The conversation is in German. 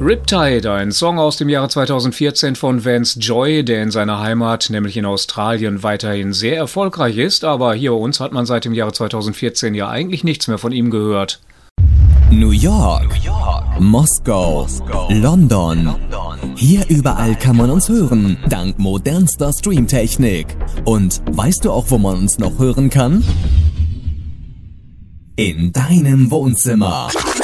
Riptide, ein Song aus dem Jahre 2014 von Vance Joy, der in seiner Heimat, nämlich in Australien, weiterhin sehr erfolgreich ist, aber hier bei uns hat man seit dem Jahre 2014 ja eigentlich nichts mehr von ihm gehört. New York, Moskau, London. Hier überall kann man uns hören, dank modernster Streamtechnik. Und weißt du auch, wo man uns noch hören kann? In deinem Wohnzimmer.